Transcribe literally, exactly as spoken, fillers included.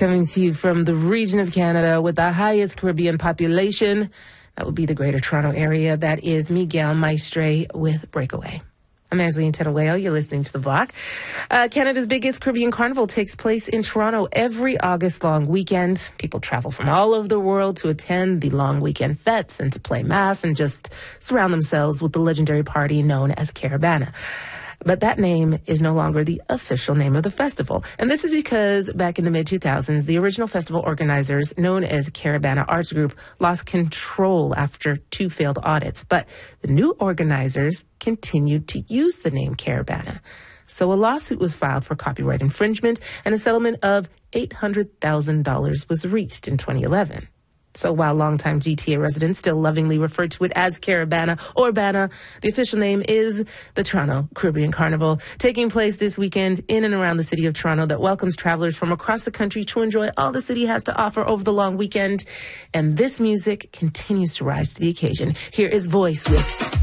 Coming to you from the region of Canada with the highest Caribbean population. That would be the Greater Toronto Area. That is Miguel Maestre with Breakaway. I'm Angeline Teruel. You're listening to The Block. Uh, Canada's biggest Caribbean carnival takes place in Toronto every August long weekend. People travel from all over the world to attend the long weekend fetes and to play mass and just surround themselves with the legendary party known as Caribana. But that name is no longer the official name of the festival. And this is because back in the mid two thousands, the original festival organizers, known as Caribana Arts Group, lost control after two failed audits. But the new organizers continued to use the name Caribana. So a lawsuit was filed for copyright infringement, and a settlement of eight hundred thousand dollars was reached in twenty eleven. So while longtime G T A residents still lovingly refer to it as Caribana or Bana, the official name is the Toronto Caribbean Carnival, taking place this weekend in and around the city of Toronto, that welcomes travelers from across the country to enjoy all the city has to offer over the long weekend. And this music continues to rise to the occasion. Here is Voice with